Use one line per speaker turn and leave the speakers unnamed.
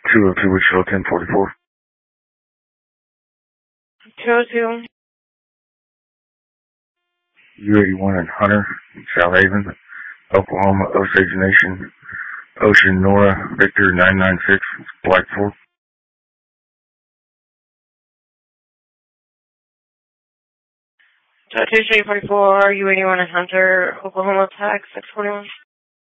202 Wichita 1044.
202.
U81 and Hunter, South Haven, Oklahoma, Osage Nation, Ocean Nora, Victor 996, Black Fork.
202 44, U81 and Hunter, Oklahoma, Tag 641.